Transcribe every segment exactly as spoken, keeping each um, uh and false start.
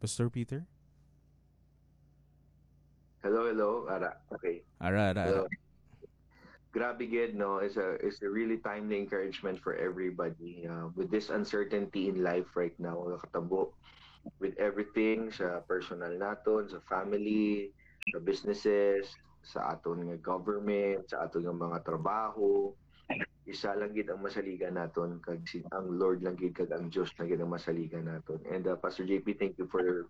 Pastor Peter? Hello, hello. Ara, okay. Ara, ara, ara. Hello. Grabe gid, no? It's a it's a really timely encouragement for everybody. Uh, with this uncertainty in life right now, nakatabo with everything sa personal naton, sa family, sa businesses, sa aton nga government, sa aton nga mga trabaho. Isa lang gid ang masaligan naton kag si ang Lord lang gid kag ang Dios lang gid ang masaligan naton. And uh, Pastor J P, thank you for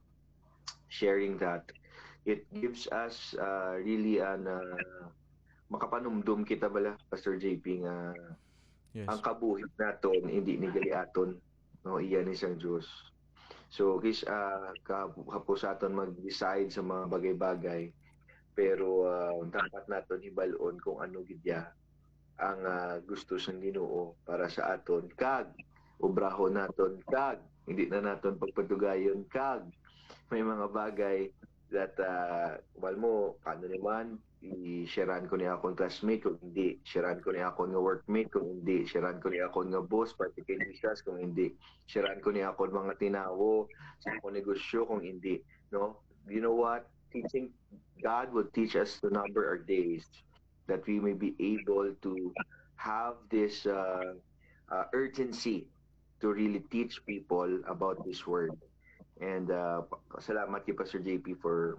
sharing that. It gives us uh, really an uh, makapanumdum kita bala Pastor J P nga ang Yes. kabuhi naton hindi ni gali aton no iyan isang Dios. So kis uh, kapusaton mag-decide sa mga bagay-bagay pero uh, dapat naton hibalon kung ano gidya ang uh, gusto sang Ginoo para sa aton kag obrahon naton kag hindi na naton pagpatugayon kag may mga bagay that uh, wal mo paano naman i-sharean ko niya akong classmate kung hindi sharean ko niya akong nga workmate kung hindi sharean ko niya akong nga boss pati kay Jesus kung hindi sharean ko niya akong mga tinawo sa akong negosyo kung hindi no you know what teaching God will teach us to number our days that we may be able to have this uh, uh, urgency to really teach people about this word. And uh, salamat kay Pastor J P for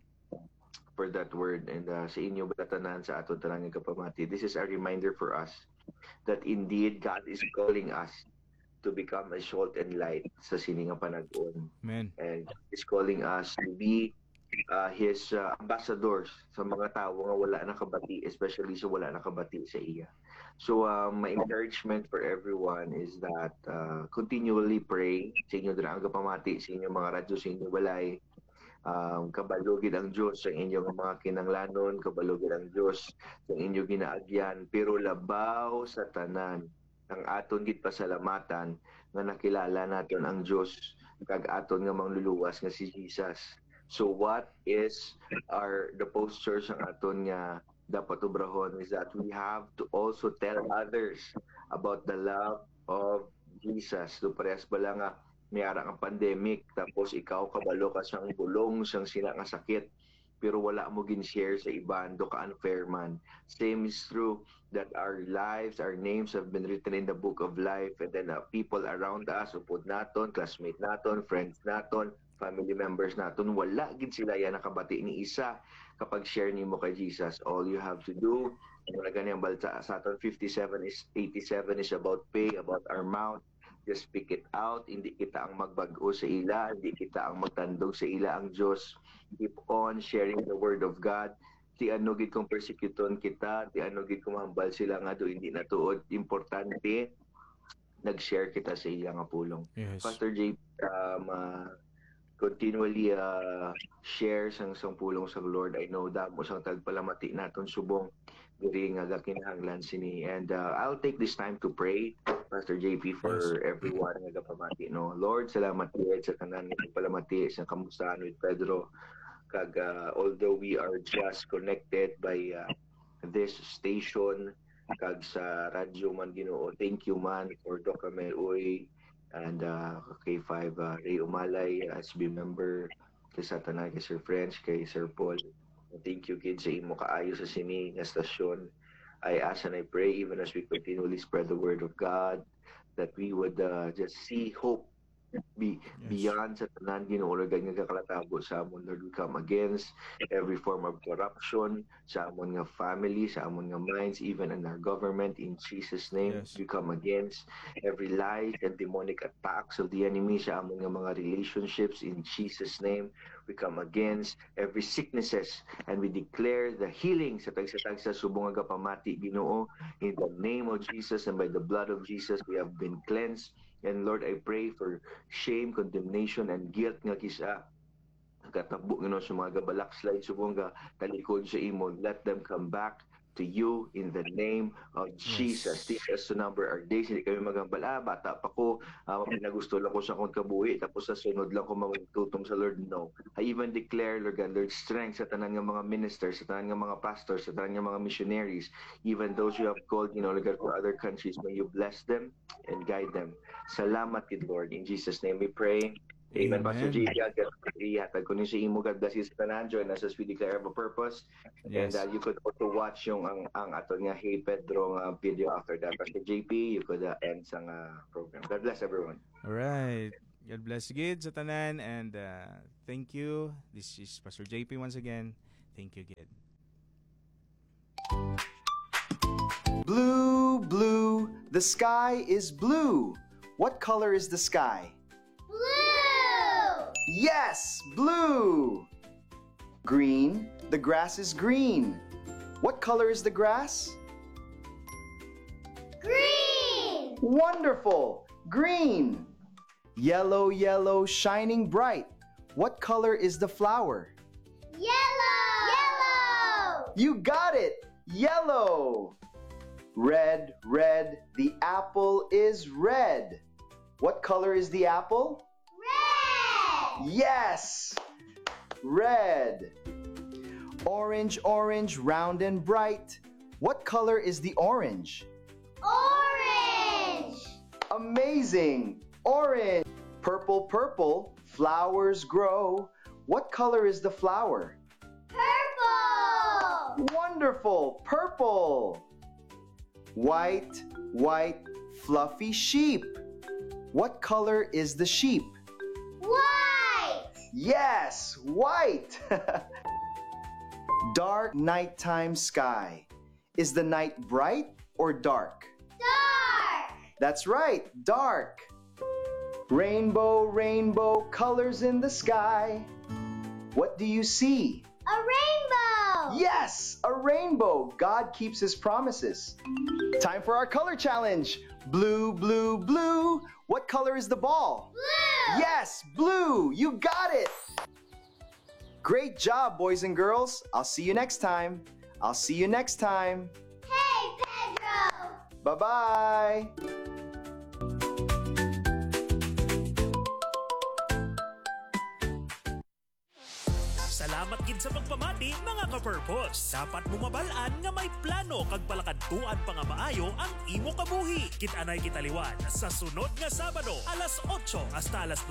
for that word and uh, sa inyo balatanan sa aton tanang kapamati. This is a reminder for us that indeed God is calling us to become a salt and light sa siningang panag-on. Amen. And is calling us to be uh, his uh, ambassadors sa mga tao nga wala nakabati, especially sa wala nakabati sa iya. So um, my encouragement for everyone is that uh, continually pray sa inyo dira ang kapamati sa inyo mga radyo sa inyo walay um, kabalugid ang Diyos sa inyong mga kinanglanon, kabalugid ang Diyos sa inyong ginaagyan, pero labaw sa tanan ang aton gid pasalamatan nga nakilala naton ang Diyos kag aton nga mangluluwas nga si Jesus. So what is our the postures ang aton nga dapat ubrahon is that we have to also tell others about the love of Jesus. So parehas bala nga may ara ang pandemic tapos ikaw kabalo ka sang bulong sang sina nga sakit pero wala mo gin-share sa iban do ka unfair man. Same is true that our lives, our names have been written in the book of life and then uh, people around us, upod naton, classmate naton, friends naton, family members naton, wala gid sila yan nakabati ni isa kapag share nimo kay Jesus. All you have to do, ano na ganyang balsa sa aton fifty-seven is eighty-seven is about pay, about our mouth. Just speak it out. Hindi kita ang magbag-o sa ila. Hindi kita ang magtandog sa ila ang Diyos. Keep on sharing the word of God. Ti ano gid kung persecuton kita, ti ano gid kung mahambal sila nga do hindi natuod. Importante nag-share kita sa iya nga pulong. Yes. Pastor J, um, uh, continually uh, share sang sang pulong sa Lord. I know damo sang tagpalamati naton subong diri nga gakinahanglan sini and uh, I'll take this time to pray Pastor J P Yes. for everyone nga gapamati no. Lord, salamat gid sa tanan nga palamati sa kamustahan with Pedro kag uh, although we are just connected by uh, this station kag sa radyo man Ginoo. Thank you man for Doc Amel Uy and uh, K five uh, Ray Umalay as B member kay sa tanan kay Sir French kay Sir Paul. Thank you kid sa imo kaayo sa sini nga stasyon. I ask and I pray even as we continually spread the word of God that we would uh, just see hope be Yes. beyond sa tanan Ginoo nga kakalatabo sa amon. Lord, we come against every form of corruption sa amon nga family, sa amon nga minds, even in our government. In Jesus' name, Yes. we come against every lie and demonic attacks of the enemy sa amon nga mga relationships. In Jesus' name, we come against every sicknesses and we declare the healing sa tagsa-tag sa subong nga pamati Ginoo. In the name of Jesus and by the blood of Jesus, we have been cleansed. And Lord, I pray for shame, condemnation, and guilt nga kisa katabo nga sa mga gabalak slide subong nga talikod sa imo. Let them come back to you in the name of Jesus. Yes. Teach us to number our days. Hindi kami magambal, ah, bata pa ko, uh, pinagusto lang ko sa akong kabuhi, tapos sa sunod lang ko magtutong sa Lord. No. I even declare, Lord God, Lord, strength sa tanan ng mga ministers, sa tanan ng mga pastors, sa tanan ng mga missionaries, even those you have called, you know, Lord God, for other countries. May you bless them and guide them. Salamat, kid Lord. In Jesus' name we pray. Amen. Amen. Pastor J P, ihatag ko ni si Imo, God bless you sa tanan. Join us as we declare of a purpose. Yes. And uh, you could also watch yung ang, ang ato nga Hey Pedro nga video after that. Pastor J P, you could uh, end sa nga program. God bless everyone. All right. God bless Gid sa tanan, and uh, thank you. This is Pastor J P once again. Thank you, Gid. Blue, blue, the sky is blue. What color is the sky? Blue! Yes, blue. Green, the grass is green. What color is the grass? Green! Wonderful, green. Yellow, yellow, shining bright. What color is the flower? Yellow! Yellow! You got it, yellow. Red, red, the apple is red. What color is the apple? Red! Yes, red. Orange, orange, round and bright. What color is the orange? Orange! Amazing, orange. Purple, purple, flowers grow. What color is the flower? Purple! Wonderful, purple. White, white, fluffy sheep. What color is the sheep? White! Yes, white. Dark nighttime sky. Is the night bright or dark? Dark! That's right, dark. Rainbow, rainbow, colors in the sky. What do you see? A rainbow! Yes, a rainbow. God keeps his promises. Time for our color challenge. Blue, blue, blue. What color is the ball? Blue! Yes, blue. You got it. Great job, boys and girls. I'll see you next time. I'll see you next time. Hey, Pedro! Bye-bye. Salamat gid sa pagpamati mga ka-purpose. Dapat mo mabalaan nga may plano kag palakadtuan pa nga maayo ang imo kabuhi. Kita-nay kita liwat sa sunod nga Sabado alas otso hasta alas